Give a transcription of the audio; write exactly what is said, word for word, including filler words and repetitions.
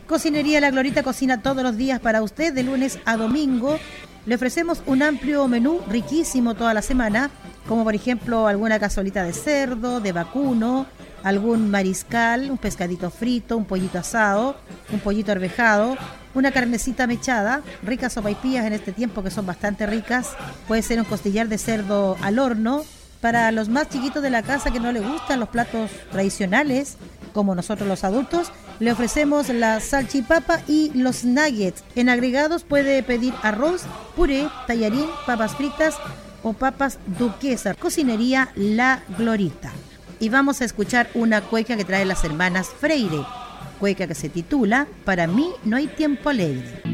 Cocinería La Glorita cocina todos los días para usted, de lunes a domingo. Le ofrecemos un amplio menú riquísimo toda la semana, como por ejemplo alguna cazuelita de cerdo, de vacuno, algún mariscal, un pescadito frito, un pollito asado, un pollito arvejado, una carnecita mechada, ricas sopaipillas en este tiempo que son bastante ricas. Puede ser un costillar de cerdo al horno. Para los más chiquitos de la casa que no les gustan los platos tradicionales, como nosotros los adultos, le ofrecemos la salchipapa y los nuggets. En agregados puede pedir arroz, puré, tallarín, papas fritas o papas duquesas. Cocinería La Glorita. Y vamos a escuchar una cueca que trae las hermanas Freire, cueca que se titula Para mí no hay tiempo alegre.